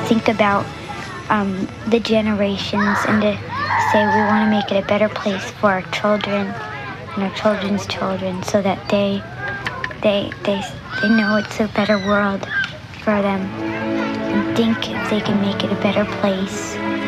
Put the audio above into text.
think about the generations and to say we want to make it a better place for our children and our children's children, so that they know it's a better world for them, and think if they can make it a better place